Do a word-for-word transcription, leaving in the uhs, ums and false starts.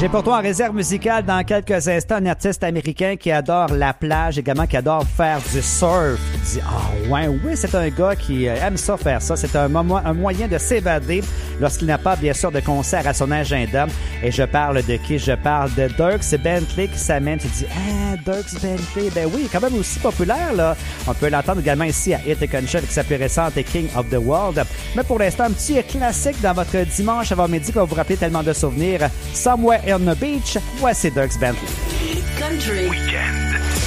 J'ai pour toi en réserve musicale dans quelques instants un artiste américain qui adore la plage, également qui adore faire du surf. Tu dis, ah oh, ouais, oui, c'est un gars qui aime ça faire ça. C'est un, moment, un moyen de s'évader lorsqu'il n'a pas, bien sûr, de concert à son agenda. Et je parle de qui? Je parle de Dierks Bentley qui s'amène. Tu dis, ah, Dierks Bentley, ben oui, quand même aussi populaire, là. On peut l'entendre également ici à Hit et Country avec sa plus récente King of the World. Mais pour l'instant, un petit classique dans votre dimanche avant midi qui va vous rappeler tellement de souvenirs. Somewhere on the Beach, voici Dierks Bentley. Country. Weekend.